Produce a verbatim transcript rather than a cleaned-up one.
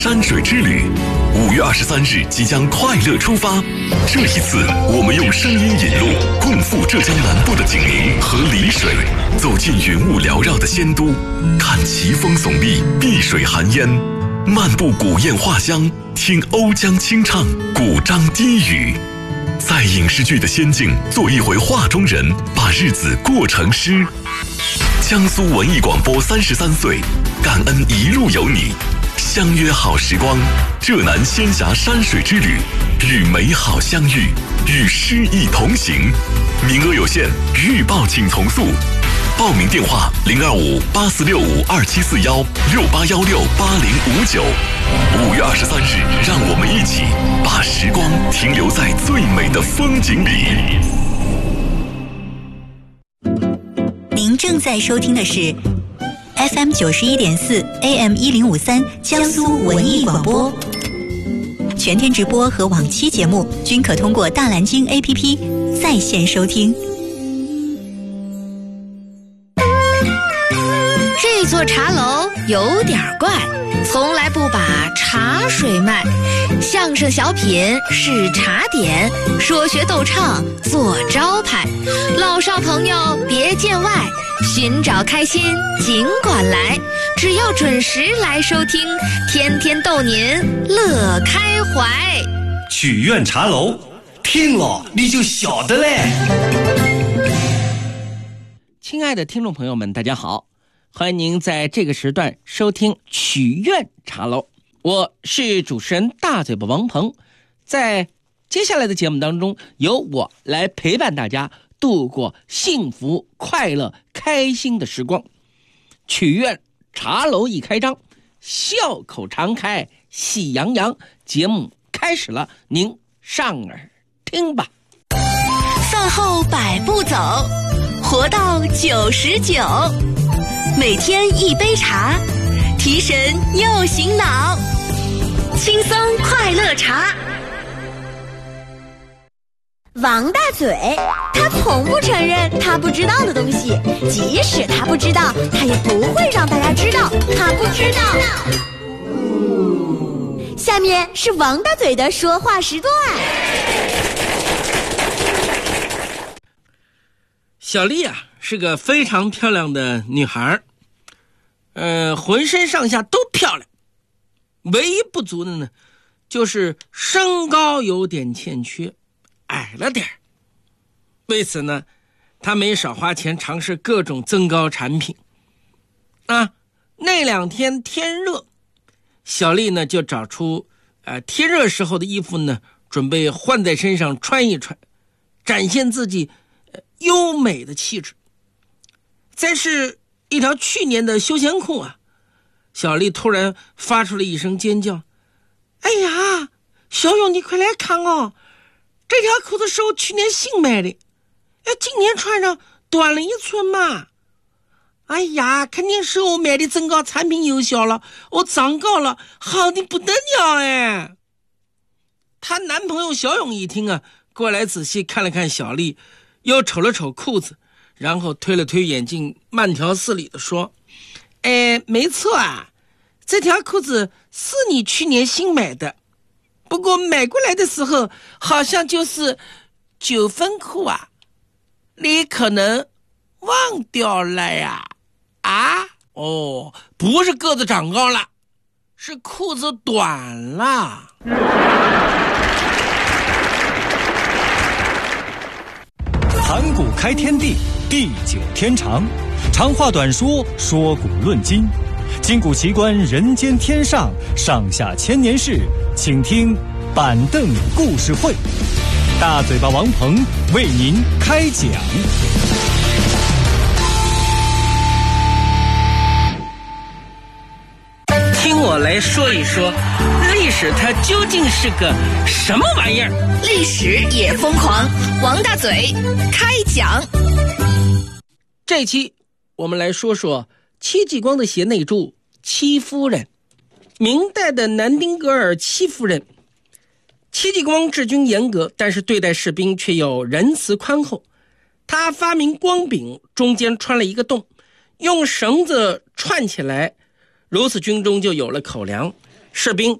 山水之旅，五月二十三日即将快乐出发。这一次，我们用声音引路，共赴浙江南部的景宁和丽水，走进云雾缭绕的仙都，看奇峰耸立，碧水含烟，漫步古堰画乡，听瓯江清唱，古獐低语。在影视剧的仙境做一回画中人，把日子过成诗。江苏文艺广播三十三岁，感恩一路有你，相约好时光，浙南仙侠山水之旅，与美好相遇，与诗意同行。名额有限，预报请从速。报名电话零二五八四六五二七四幺六八幺六八零五九。五月二十三日，让我们一起把时光停留在最美的风景里。 您正在收听的是 F M 九十一点四 A M 一零五三江苏文艺广播，全天直播和往期节目均可通过大蓝鲸 A P P 在线收听。 这座茶楼有点怪，从来不把茶水卖，相声小品是茶点，说学逗唱做招牌，老少朋友别见外，寻找开心尽管来，只要准时来收听，天天逗您乐开怀。 曲苑茶楼，听了你就晓得嘞。 亲爱的听众朋友们，大家好，欢迎您在这个时段收听曲苑茶楼，我是主持人大嘴巴王鹏。在接下来的节目当中，由我来陪伴大家度过幸福快乐开心的时光。曲苑茶楼一开张，笑口常开，喜洋洋，节目开始了，您上耳听吧。 饭后百步走，活到九十九，每天一杯茶，提神又醒脑，轻松快乐茶。 王大嘴，他从不承认他不知道的东西，即使他不知道，他也不会让大家知道他不知道。下面是王大嘴的说话时段。 小丽啊，是个非常漂亮的女孩，呃，浑身上下都漂亮，唯一不足的呢，就是身高有点欠缺，矮了点。为此呢，她没少花钱尝试各种增高产品。啊，那两天天热，小丽呢就找出呃天热时候的衣服呢，准备换在身上穿一穿，展现自己呃优美的气质。再是一条去年的休闲裤啊，小丽突然发出了一声尖叫：“哎呀，小勇，你快来看哦！这条裤子是我去年新买的，哎，今年穿上短了一寸嘛！哎呀，肯定是我买的增高产品有效了，我长高了，好的不得了哎！”她男朋友小勇一听啊，过来仔细看了看小丽，又瞅了瞅裤子，然后推了推眼镜，慢条斯理地说：“哎，没错啊，这条裤子是你去年新买的，不过买过来的时候好像就是九分裤啊，你可能忘掉了呀。”啊，哦，不是个子长高了，是裤子短了。 盘古开天地，地久天长，长话短说，说古论今，今古奇观，人间天上，上下千年事，请听板凳故事会。大嘴巴王鹏为您开讲。 听我来说一说，历史它究竟是个什么玩意儿？ 历史也疯狂，王大嘴开讲。 这期我们来说说戚继光的贤内助戚夫人。明代的南丁格尔戚夫人，戚继光治军严格，但是对待士兵却又仁慈宽厚。他发明光柄，中间穿了一个洞，用绳子串起来，如此军中就有了口粮。 士兵